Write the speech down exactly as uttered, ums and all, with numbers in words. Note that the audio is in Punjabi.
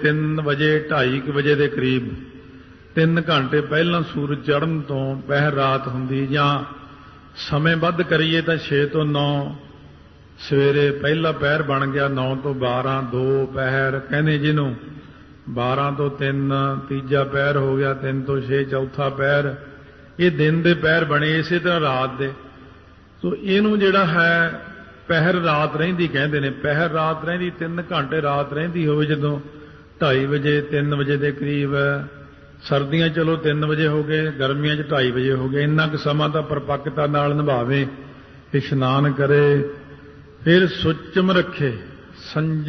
ਤਿੰਨ ਵਜੇ ਢਾਈ ਕੁ ਵਜੇ ਦੇ ਕਰੀਬ ਤਿੰਨ ਘੰਟੇ ਪਹਿਲਾਂ ਸੂਰਜ ਚੜ੍ਹਨ ਤੋਂ ਪਹਿਰ ਰਾਤ ਹੁੰਦੀ, ਜਾਂ ਸਮੇਂ ਵੱਧ ਕਰੀਏ ਤਾਂ ਛੇ ਤੋਂ ਨੌ ਸਵੇਰੇ ਪਹਿਲਾ ਪਹਿਰ ਬਣ ਗਿਆ, ਨੌ ਤੋਂ ਬਾਰਾਂ ਦੋ ਪਹਿਰ ਕਹਿੰਦੇ ਜਿਹਨੂੰ, ਬਾਰਾਂ ਤੋਂ ਤਿੰਨ ਤੀਜਾ ਪਹਿਰ ਹੋ ਗਿਆ, ਤਿੰਨ ਤੋਂ ਛੇ ਚੌਥਾ ਪਹਿਰ। ਇਹ ਦਿਨ ਦੇ ਪਹਿਰ ਬਣੇ, ਇਸੇ ਤਰ੍ਹਾਂ ਰਾਤ ਦੇ। ਸੋ ਇਹਨੂੰ ਜਿਹੜਾ ਹੈ ਪਹਿਰ ਰਾਤ ਰਹਿੰਦੀ ਕਹਿੰਦੇ ਨੇ। ਪਹਿਰ ਰਾਤ ਰਹਿੰਦੀ, ਤਿੰਨ ਘੰਟੇ ਰਾਤ ਰਹਿੰਦੀ ਹੋਵੇ ਜਦੋਂ ਢਾਈ ਵਜੇ ਤਿੰਨ ਵਜੇ ਦੇ ਕਰੀਬ, ਸਰਦੀਆਂ ਚਲੋ ਤਿੰਨ ਵਜੇ ਹੋ ਗਏ, ਗਰਮੀਆਂ 'ਚ ਢਾਈ ਵਜੇ ਹੋ ਗਏ, ਇੰਨਾ ਕੁ ਸਮਾਂ ਤਾਂ ਪਰਪੱਕਤਾ ਨਾਲ ਨਿਭਾਵੇ, ਇਸ਼ਨਾਨ ਕਰੇ, ਫਿਰ ਸੁੱਚਮ ਰੱਖੇ, ਸੰਜ